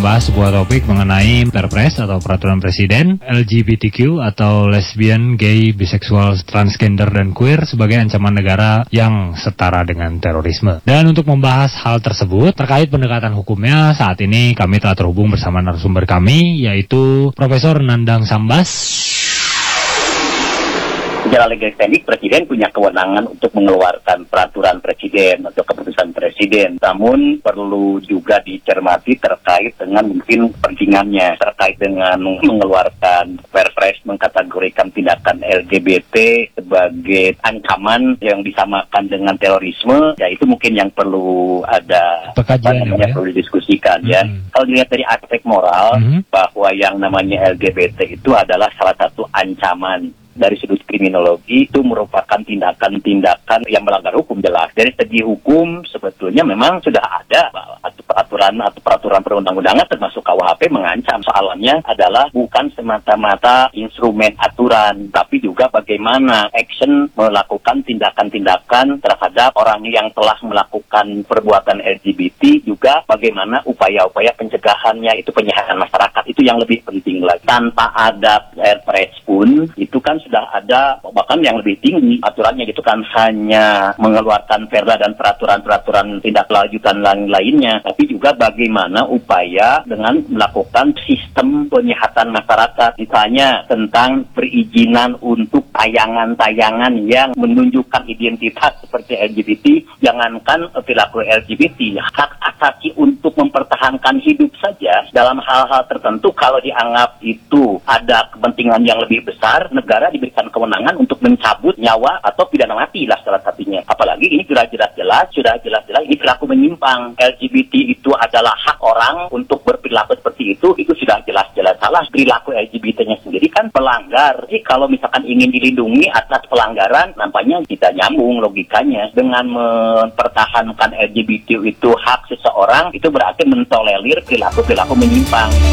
membahas sebuah topik mengenai Perpres atau Peraturan Presiden LGBTQ atau lesbian, gay, biseksual, transgender, dan queer sebagai ancaman negara yang setara dengan terorisme. Dan untuk membahas hal tersebut terkait pendekatan hukumnya, saat ini kami telah terhubung bersama narasumber kami, yaitu Profesor Nandang Sambas. Secara legal standing, Presiden punya kewenangan untuk mengeluarkan peraturan Presiden atau keputusan Presiden. Namun perlu juga dicermati terkait dengan mungkin kepentingannya, terkait dengan mengeluarkan Perpres mengkategorikan tindakan LGBT sebagai ancaman yang disamakan dengan terorisme. Ya itu mungkin yang perlu ada pekajian, perlu didiskusikan ya. Kalau dilihat dari aspek moral, bahwa yang namanya LGBT itu adalah salah satu ancaman. Dari sudut kriminologi itu merupakan tindakan-tindakan yang melanggar hukum jelas. Dari segi hukum sebetulnya memang sudah ada peraturan perundang-undangan termasuk KUHP mengancam. Soalnya adalah bukan semata-mata instrumen aturan, tapi juga bagaimana action melakukan tindakan-tindakan terhadap orang yang telah melakukan perbuatan LGBT, juga bagaimana upaya-upaya pencegahannya, itu penyadaran masyarakat, itu yang lebih penting lagi. Tanpa ada Perpres pun itu kan sudah ada, bahkan yang lebih tinggi aturannya gitu kan, hanya mengeluarkan perda dan peraturan-peraturan tindak lanjutan lainnya, tapi juga bagaimana upaya dengan melakukan sistem penyehatan masyarakat, misalnya tentang perizinan untuk tayangan-tayangan yang menunjukkan identitas seperti LGBT. Jangankan perilaku LGBT, hak asasi untuk mempertahankan hidup saja dalam hal-hal tertentu, kalau dianggap itu ada kepentingan yang lebih besar, negara diberikan kewenangan untuk mencabut nyawa atau pidana mati lah salah satunya. Apalagi ini sudah jelas-jelas ini perilaku menyimpang. LGBT itu adalah hak orang untuk berperilaku seperti itu sudah jelas-jelas salah. Perilaku LGBT-nya sendiri kan pelanggar. Jadi kalau misalkan ingin dilindungi atas pelanggaran, nampaknya tidak nyambung logikanya. Dengan mempertahankan LGBT itu hak seseorang, itu berarti mentolerir perilaku menyimpang.